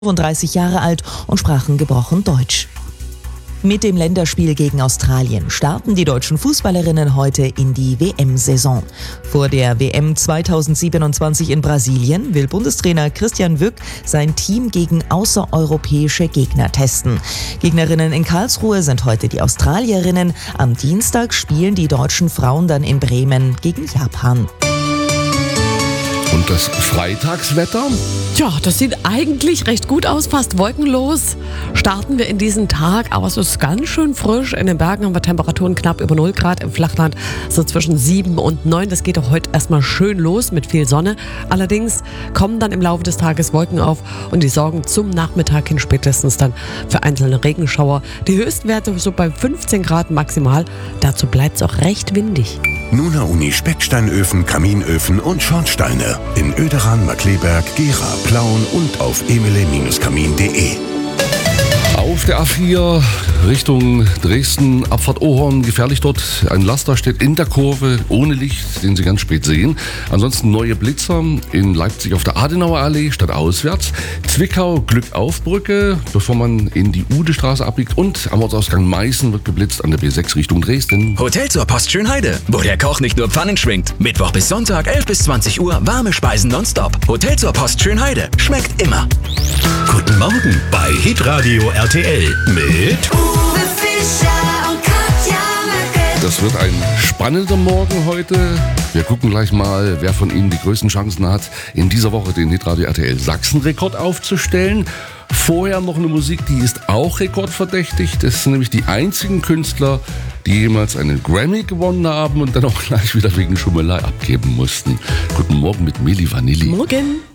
35 Jahre alt und sprachen gebrochen Deutsch. Mit dem Länderspiel gegen Australien starten die deutschen Fußballerinnen heute in die WM-Saison. Vor der WM 2027 in Brasilien will Bundestrainer Christian Wück sein Team gegen außereuropäische Gegner testen. Gegnerinnen in Karlsruhe sind heute die Australierinnen. Am Dienstag spielen die deutschen Frauen dann in Bremen gegen Japan. Und das Freitagswetter? Tja, das sieht eigentlich recht gut aus, fast wolkenlos. Starten wir in diesen Tag, aber es ist ganz schön frisch. In den Bergen haben wir Temperaturen knapp über 0 Grad, im Flachland so zwischen 7 und 9. Das geht auch heute erstmal schön los mit viel Sonne. Allerdings kommen dann im Laufe des Tages Wolken auf und die sorgen zum Nachmittag hin spätestens dann für einzelne Regenschauer. Die Höchstwerte so bei 15 Grad maximal. Dazu bleibt es auch recht windig. Nuna Uni Specksteinöfen, Kaminöfen und Schornsteine in Oederan, Markkleeberg, Gera, Plauen und auf emele-kamin.de. Auf der A4 Richtung Dresden, Abfahrt Ohorn, gefährlich dort. Ein Laster steht in der Kurve ohne Licht, den Sie ganz spät sehen. Ansonsten neue Blitzer in Leipzig auf der Adenauer Allee, stadtauswärts. Zwickau, Glückaufbrücke, bevor man in die Udestraße abbiegt. Und am Ortsausgang Meißen wird geblitzt an der B6 Richtung Dresden. Hotel zur Post Schönheide, wo der Koch nicht nur Pfannen schwingt. Mittwoch bis Sonntag 11 bis 20 Uhr, warme Speisen nonstop. Hotel zur Post Schönheide, schmeckt immer. Guten Morgen bei Hitradio RTL mit Uwe Fischer und Katja Möcke. Das wird ein spannender Morgen heute. Wir gucken gleich mal, wer von Ihnen die größten Chancen hat, in dieser Woche den Hitradio RTL Sachsen-Rekord aufzustellen. Vorher noch eine Musik, die ist auch rekordverdächtig. Das sind nämlich die einzigen Künstler, die jemals einen Grammy gewonnen haben und dann auch gleich wieder wegen Schummelei abgeben mussten. Guten Morgen mit Milli Vanilli. Morgen.